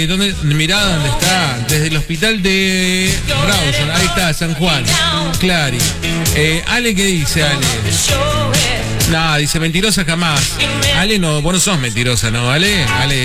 ¿Dónde? Mirá dónde está. Desde el hospital de Rawson. Ahí está, San Juan. Clary. Ale, ¿qué dice Ale? No, dice mentirosa jamás. Ale, no, vos no sos mentirosa, ¿no? Ale.